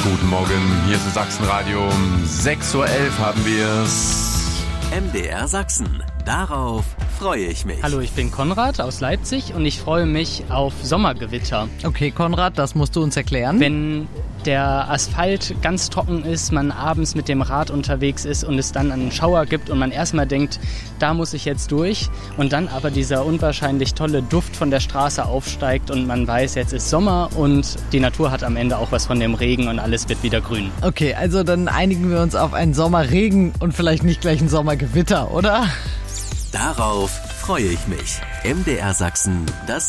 Guten Morgen, hier ist das Sachsenradio. 6.11 Uhr haben wir es. MDR Sachsen. Darauf freue ich mich. Hallo, ich bin Konrad aus Leipzig und ich freue mich auf Sommergewitter. Okay, Konrad, das musst du uns erklären. Wenn der Asphalt ganz trocken ist, man abends mit dem Rad unterwegs ist und es dann einen Schauer gibt und man erstmal denkt, da muss ich jetzt durch und dann aber dieser unwahrscheinlich tolle Duft von der Straße aufsteigt und man weiß, jetzt ist Sommer und die Natur hat am Ende auch was von dem Regen und alles wird wieder grün. Okay, also dann einigen wir uns auf einen Sommerregen und vielleicht nicht gleich ein Sommergewitter, oder? Darauf freue ich mich. MDR Sachsen, das